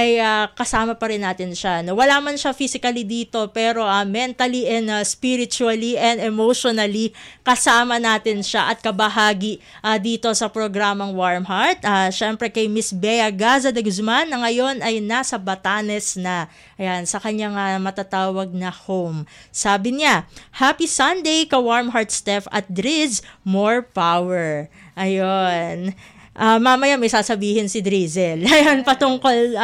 ay kasama pa rin natin siya. No? Wala man siya physically dito, pero mentally and spiritually and emotionally kasama natin siya at kabahagi dito sa programang Warm Heart. Syempre kay Miss Bea Gaza de Guzman na ngayon ay nasa Batanes na. Ayan, sa kanyang matatawag na home. Sabi niya, Happy Sunday ka Warm Heart Steph at Driz, more power. Ayun. Mamaya may sasabihin si Drizzle. Ayan, patungkol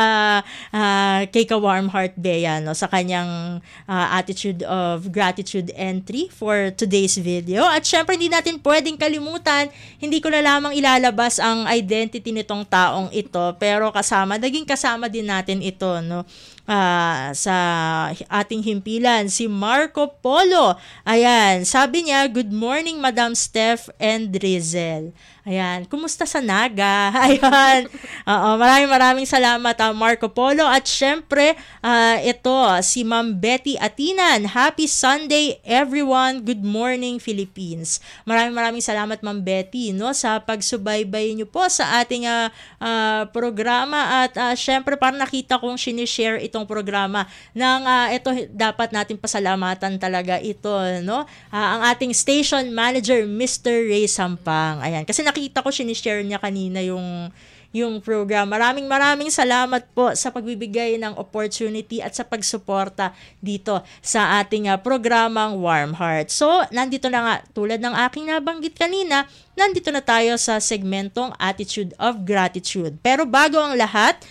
kay ka-Warm Heart Bea, no, sa kanyang attitude of gratitude entry for today's video. At syempre, hindi natin pwedeng kalimutan, hindi ko na lamang ilalabas ang identity nitong taong ito, pero naging kasama din natin ito, no, sa ating himpilan, si Marco Polo. Ayan, sabi niya, Good morning, Madam Steph and Drizzle. Ayan, kumusta sa Naga? Ayan, maraming salamat Marco Polo. At syempre, ito, si Ma'am Betty Atinan. Happy Sunday, everyone. Good morning, Philippines. Maraming salamat, Ma'am Betty, no, sa pagsubaybay niyo po sa ating programa. At syempre, parang nakita kong sinishare itong programa ng ito dapat natin pasalamatan talaga ito, no? Ang ating station manager, Mr. Ray Sampang. Ayan, kasi nakita ko sinishare niya kanina yung program. Maraming salamat po sa pagbibigay ng opportunity at sa pagsuporta dito sa ating programang Warm Heart. So, nandito na nga, tulad ng aking nabanggit kanina, nandito na tayo sa segmentong Attitude of Gratitude. Pero bago ang lahat,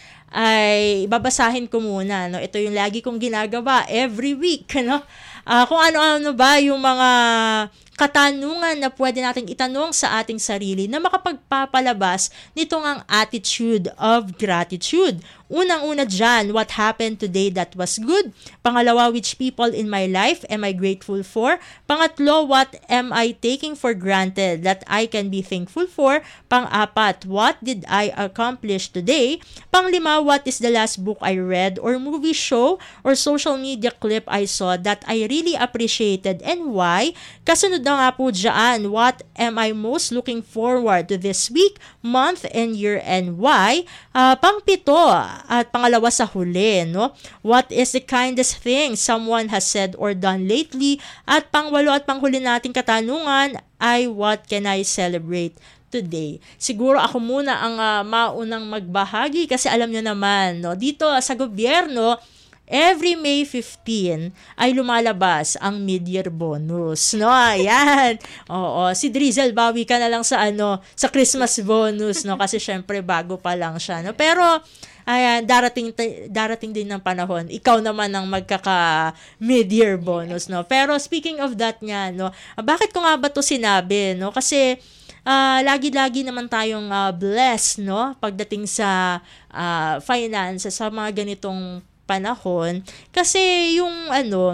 ay babasahin ko muna, no? Ito yung lagi kong ginagawa every week, no? Kung ano-ano ba yung mga katanungan na pwede nating itanong sa ating sarili na makapagpapalabas nitong ang attitude of gratitude. Unang-una dyan, what happened today that was good? Pangalawa, which people in my life am I grateful for? Pangatlo, what am I taking for granted that I can be thankful for? Pang-apat, what did I accomplish today? Panglima, what is the last book I read or movie show or social media clip I saw that I really appreciated and why? Kasunod na nga po dyan, what am I most looking forward to this week, month, and year and why? Pang-pito, at pangalawa sa huli, no? What is the kindest thing someone has said or done lately? At pangwalo at panghuli nating katanungan ay what can I celebrate today? Siguro ako muna ang maunang magbahagi kasi alam nyo naman, no? Dito sa gobyerno, every May 15 ay lumalabas ang mid-year bonus, no? Ayan. Oo, si Drizzle, bawi ka na lang sa sa Christmas bonus, no? Kasi syempre bago pa lang siya, no? Pero ayan, darating din ng panahon. Ikaw naman ang magkaka mid-year bonus, no? Pero speaking of that nga, no? Bakit ko nga ba 'to sinabi, no? Kasi lagi-lagi naman tayong blessed, no? Pagdating sa finances sa mga ganitong panahon, kasi yung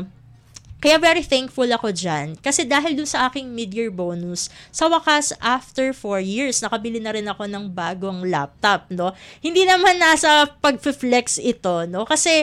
kaya very thankful ako dyan. Kasi dahil dun sa aking mid-year bonus, sa wakas, after 4 years, nakabili na rin ako ng bagong laptop, no? Hindi naman nasa pag-flex ito, no? Kasi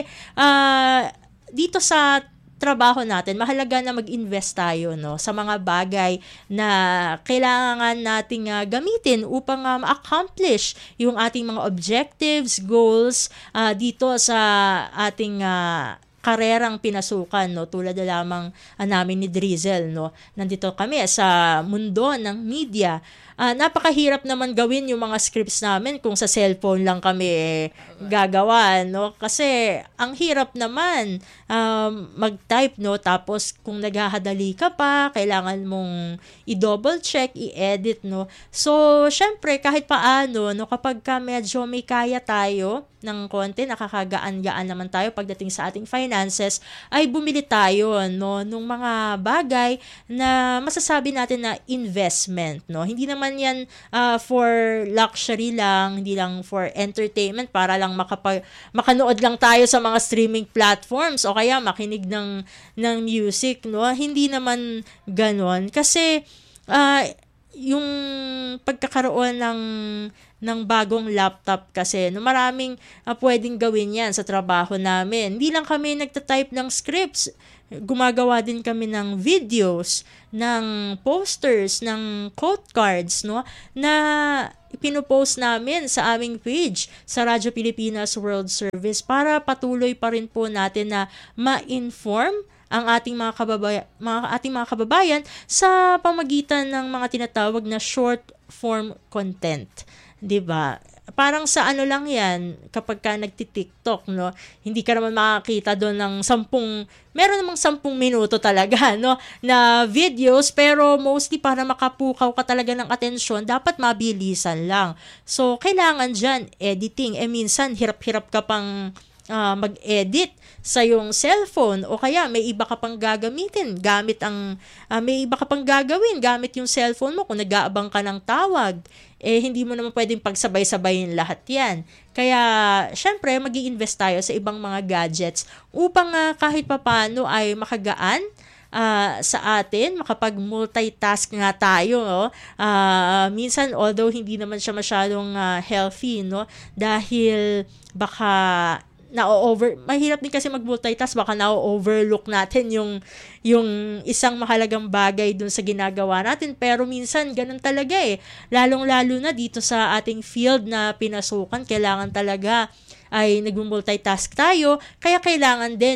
dito sa trabaho natin, mahalaga na mag-invest tayo, no, sa mga bagay na kailangan nating gamitin upang ma-accomplish yung ating mga objectives, goals dito sa ating karerang pinasukan, no, tulad na lamang namin ni Drizzle, no. Nandito kami sa mundo ng media. Napakahirap naman gawin yung mga scripts namin kung sa cellphone lang kami gagawa, no? Kasi ang hirap naman mag-type, no? Tapos kung naghahadali ka pa, kailangan mong i-double check, i-edit, no? So, syempre, kahit paano, no, kapag ka medyo may kaya tayo ng konti, nakakagaan-gaan naman tayo pagdating sa ating finances, ay bumili tayo, no, nung mga bagay na masasabi natin na investment, no? Hindi naman yan for luxury lang, hindi lang for entertainment, para lang makanood lang tayo sa mga streaming platforms o kaya makinig ng music, no? Hindi naman ganon. Kasi yung pagkakaroon ng bagong laptop kasi no, maraming pwedeng gawin yan sa trabaho namin. Hindi lang kami nagtatype ng scripts, gumagawa din kami ng videos, ng posters, ng quote cards, no, na ipinopost namin sa aming page sa Radyo Pilipinas World Service para patuloy pa rin po natin na ma-inform ang ating mga kababayan sa pamagitan ng mga tinatawag na short form content, 'di ba? Parang sa ano lang 'yan kapag ka nagti-TikTok, no? Hindi ka naman makakita doon ng meron namang 10 minuto talaga, no, na videos, pero mostly para makapukaw ka talaga ng atensyon, dapat mabilisan lang. So kailangan diyan editing. Minsan hirap-hirap ka pang mag-edit sa yung cellphone, o kaya may iba ka pang gagamitin may iba ka pang gagawin gamit yung cellphone mo kung nag-aabang ka ng tawag. Hindi mo naman pwedeng pagsabay-sabayin lahat yan. Kaya syempre mag-i-invest tayo sa ibang mga gadgets upang kahit papano ay makagaan sa atin, makapag-multitask nga tayo, no? Minsan although hindi naman siya masyadong healthy, no, dahil baka mahirap din kasi mag-multitask, baka na-overlook natin yung isang mahalagang bagay dun sa ginagawa natin, pero minsan ganun talaga lalong-lalo na dito sa ating field na pinasukan, kailangan talaga ay nag-multitask tayo, kaya kailangan din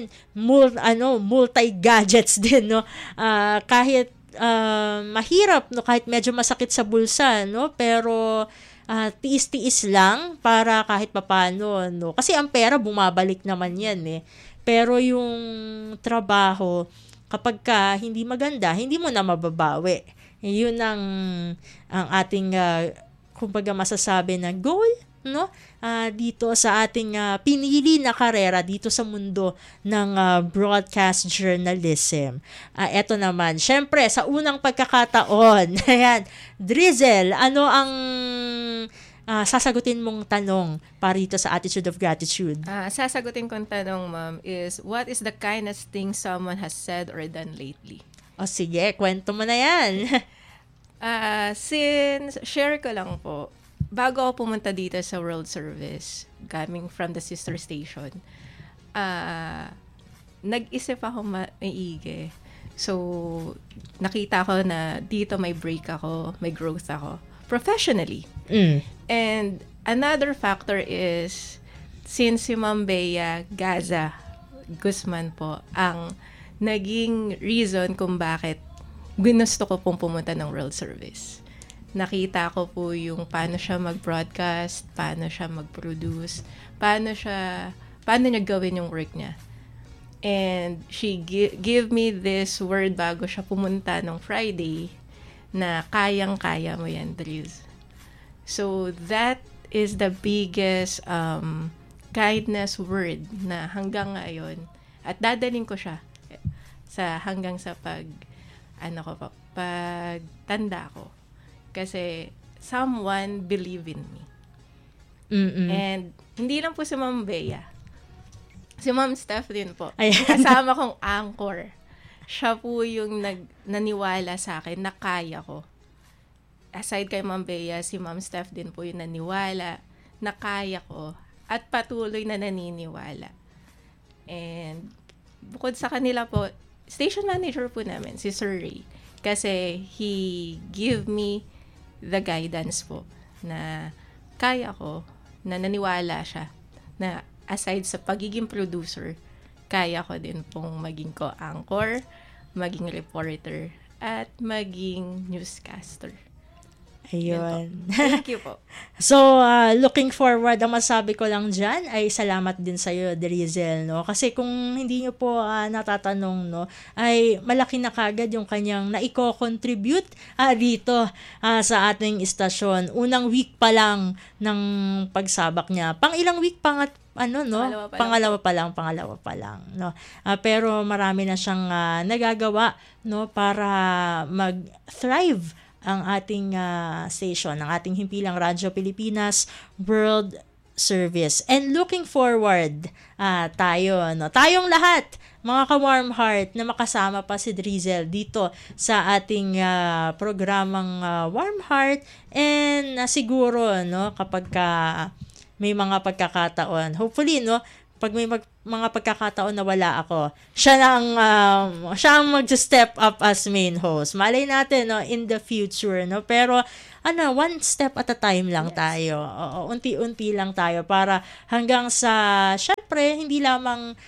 multi-gadgets din, no, kahit mahirap, no, kahit medyo masakit sa bulsa, no, pero tiis-tiis lang para kahit papano, no? Kasi ang pera bumabalik naman yan Pero yung trabaho, kapag ka hindi maganda, hindi mo na mababawi. Yun ang ating kumbaga masasabi na goal, no? Dito sa ating pinili na karera dito sa mundo ng broadcast journalism. Eto naman, syempre sa unang pagkakataon, ayan, Drizzle, ano ang sasagutin mong tanong para dito sa Attitude of Gratitude? Sasagutin kong tanong, ma'am, is what is the kindest thing someone has said or done lately? O sige, kwento mo na yan. Since share ko lang po, bago ako pumunta dito sa World Service, coming from the sister station, nag-isip ako maigi. So, nakita ko na dito may break ako, may growth ako, professionally. And another factor is, since si Ma'am Bea Gaza Guzman po, ang naging reason kung bakit ginusto ko pong pumunta ng World Service. Nakita ko po yung paano siya mag-broadcast, paano siya mag-produce, paano niya gawin yung work niya. And she give me this word bago siya pumunta nung Friday na kayang-kaya mo yan, Driz. So that is the biggest kindness word na hanggang ngayon, at dadaling ko siya hanggang sa pagtanda ko. Kasi someone believe in me. And hindi lang po si Ma'am Bea. Si Ma'am Steph din po. Kasama kong anchor. Siya po yung naniwala sa akin na kaya ko. Aside kay Ma'am Bea, si Ma'am Steph din po yung naniwala na kaya ko at patuloy na naniniwala. And bukod sa kanila po, station manager po namin, si Sir Ray. Kasi he give me the guidance po na kaya ko, na naniwala siya na aside sa pagiging producer, kaya ko din pong maging co-anchor, maging reporter, at maging newscaster. Ayun. Thank you po. So, looking forward, ang masabi ko lang dyan ay salamat din sa'yo, Drizzle, no? Kasi kung hindi nyo po natatanong, no, ay malaki na kagad yung kanyang naiko-contribute dito sa ating istasyon. Unang week pa lang ng pagsabak niya. Pang ilang week pa nga, Pangalawa pa lang, no. Pero marami na siyang nagagawa, no, para mag-thrive ang ating station, ang ating himpilang Radyo Pilipinas World service. And looking forward tayo, no? Tayong lahat, mga ka-warm heart, na makasama pa si Drizel dito sa ating programang Warm Heart. And siguro, no, kapag may mga pagkakataon, hopefully, no, pag may mga pagkakataon na wala ako, siya ang mag-step up as main host. Malay natin, no, in the future, no? Pero, one step at a time lang tayo. Oo, unti-unti lang tayo para hanggang sa, syempre, hindi lamang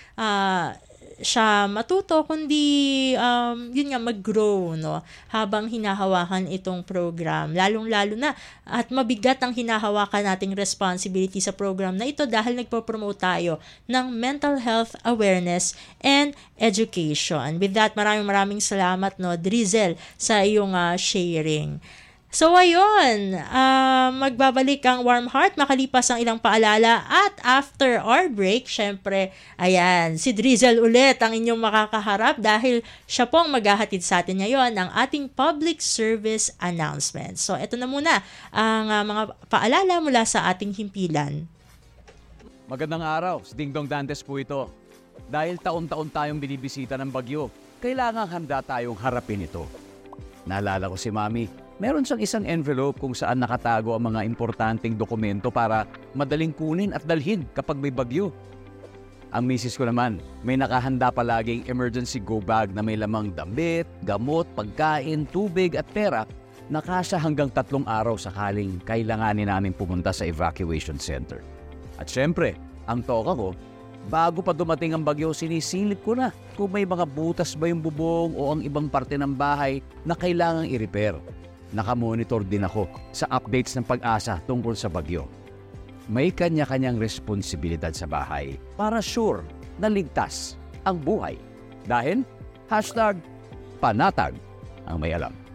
siya matuto, kundi yun nga, mag-grow, no, habang hinahawakan itong program. Lalong-lalo na at mabigat ang hinahawakan nating responsibility sa program na ito dahil nagpo-promote tayo ng mental health awareness and education. With that, maraming salamat, no, Drizel, sa iyong sharing. So, ayun, magbabalik ang Warm Heart makalipas ang ilang paalala at after our break, syempre, ayan, si Drizel ulit ang inyong makakaharap dahil siya pong maghahatid sa atin ngayon ng ating public service announcement. So, eto na muna ang mga paalala mula sa ating himpilan. Magandang araw, si Ding Dong Dantes po ito. Dahil taon-taon tayong binibisita ng bagyo, kailangang handa tayong harapin ito. Naalala ko si Mami, meron siyang isang envelope kung saan nakatago ang mga importanteng dokumento para madaling kunin at dalhin kapag may bagyo. Ang misis ko naman, may nakahanda palaging emergency go bag na may lamang damit, gamot, pagkain, tubig at pera na kasya hanggang 3 araw sakaling kailanganin namin pumunta sa evacuation center. At syempre, ang toka ko, bago pa dumating ang bagyo, sinisilip ko na kung may mga butas ba yung bubong o ang ibang parte ng bahay na kailangang i-repair. Nakamonitor din ako sa updates ng Pag-asa tungkol sa bagyo. May kanya-kanyang responsibilidad sa bahay para sure na ligtas ang buhay. Dahil #panatag ang may alam.